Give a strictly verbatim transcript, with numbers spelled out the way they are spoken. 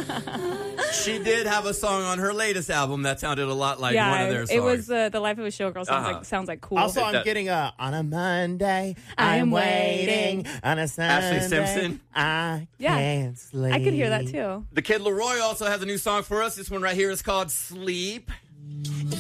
She did have a song on her latest album that sounded a lot like yeah, one of their songs. it was uh, The Life of a Showgirl. Sounds Uh-huh. like sounds like cool. Also, I'm That- getting a on a Monday. I'm I'm waiting. waiting on a Sunday. Ashley Simpson. I Yeah. can't sleep. I could hear that too. The Kid Laroi also has a new song for us. This one right here is called Sleep.